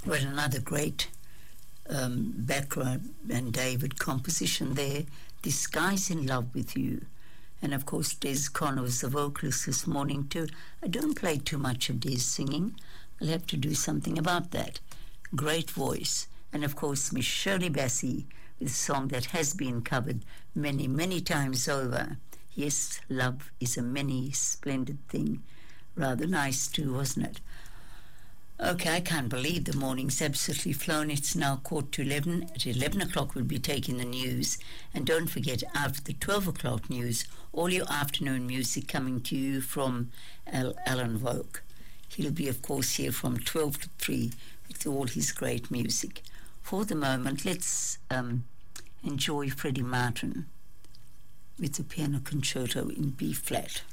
Well, another great background and David composition there, This Guy's in Love with You. And of course, Des Connor was the vocalist this morning too. I don't play too much of Des singing. I'll have to do something about that. Great voice. And of course, Miss Shirley Bassey with a song that has been covered many, many times over. Yes, love is a many splendid thing. Rather nice too, wasn't it? Okay, I can't believe the morning's absolutely flown. It's now 11:15. At 11 o'clock we'll be taking the news. And don't forget, after the 12 o'clock news, all your afternoon music coming to you from Alan Vogue. He'll be, of course, here from 12 to 3 with all his great music. For the moment, let's enjoy Freddie Martin with the piano concerto in B flat.